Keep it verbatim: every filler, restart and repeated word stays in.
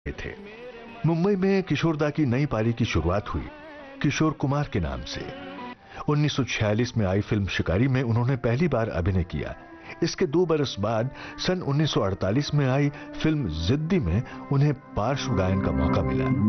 थे। मुंबई में किशोरदा की नई पारी की शुरुआत हुई किशोर कुमार के नाम से। उन्नीस सौ छियालीस में आई फिल्म शिकारी में उन्होंने पहली बार अभिनय किया। इसके दो बरस बाद सन उन्नीस सौ अड़तालीस में आई फिल्म जिद्दी में उन्हें पार्श्व गायन का मौका मिला।